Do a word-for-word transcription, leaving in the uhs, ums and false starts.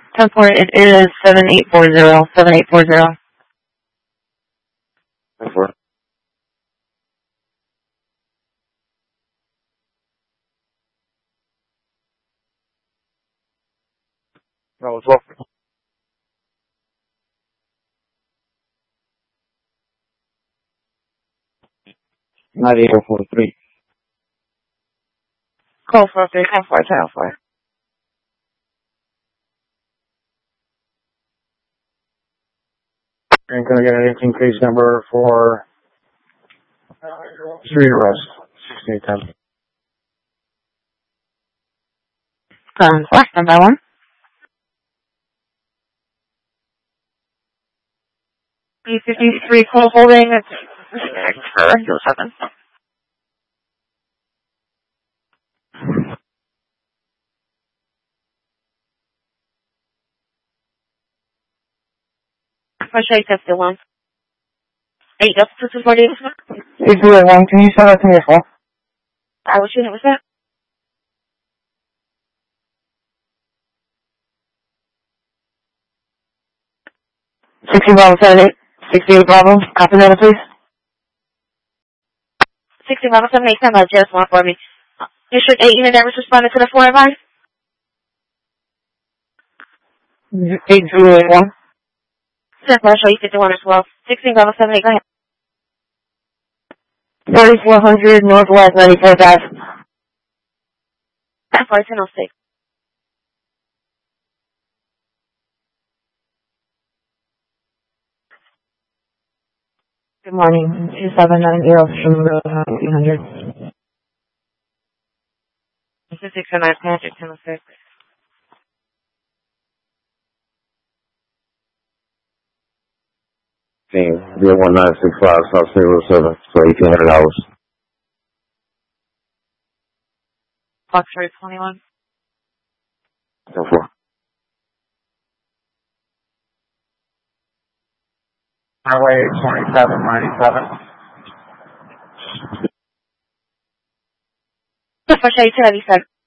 ten four, it is seven eight four zero, seven eight four zero. ten four. No, it's off. ninety-eight oh four three. Call for three, ten four, ten four. And can I get an eighteen case number for street arrest? sixteen ten. Um, last number one. B fifty-three call holding, it's for zero seven. I'll show you fifty one. Eight up to two forty. eight two eight one, can you send that to me as well? I was shooting with that. sixty Bravo seven eight. sixty-eight Bravo. Copy that, please. sixty Bravo seven eight, send that just one for me. District eight unit that was responded to the four advice. eight two eight one. I'll show you fifty one as well. sixteen Bravo seven eight, go ahead. thirty-four hundred Northwest ninety-fourth Avenue. That's why it's in oh six. Good morning. two seven nine zero from eight hundred. This is six oh nine Patrick, ten oh six. Team, zero one nine six five, South State Road seven, for eighteen hundred dollars. Fox Road twenty-one. ten four. Highway twenty-seven ninety-seven. I'll show you two ninety-seven.